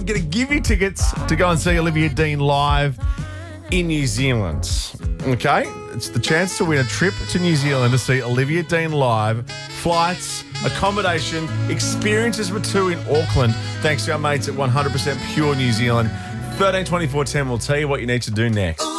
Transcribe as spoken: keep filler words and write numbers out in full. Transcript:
we're going to give you tickets to go and see Olivia Dean live in New Zealand. Okay? It's the chance to win a trip to New Zealand to see Olivia Dean live, flights, accommodation, experiences for two in Auckland, thanks to our mates at one hundred percent Pure New Zealand. thirteen twenty-four ten will tell you what you need to do next.